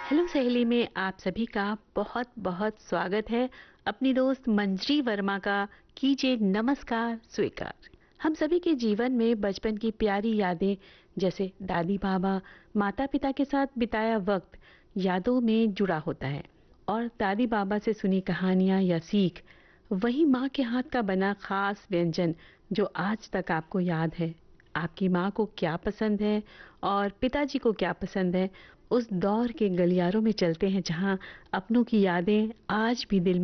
Hello सहेली में आप सभी का बहुत बहुत स्वागत है। अपनी दोस्त मंजरी वर्मा का कीजिए नमस्कार स्वीकार। हम सभी के जीवन में बचपन की प्यारी यादें जैसे दादी बाबा माता पिता के साथ बिताया वक्त यादों में जुड़ा होता है। और दादी बाबा से सुनी कहानियां या सीख, वही माँ के हाथ का बना खास व्यंजन जो आज तक आपको याद है। आपकी माँ को क्या पसंद है और पिताजी को क्या पसंद है, उस दौर के गलियारों में चलते हैं जहां अपनों की यादें आज भी दिल में